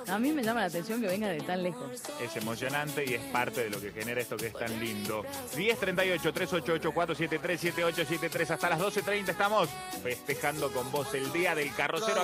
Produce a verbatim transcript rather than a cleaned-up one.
A mí me llama la atención que venga de tan lejos. Es emocionante y es parte de lo que genera esto que es tan lindo. diez treinta y ocho, tres ocho ocho, cuatro siete tres, siete ocho siete tres. Hasta las doce treinta estamos festejando con vos el Día del Carrocero.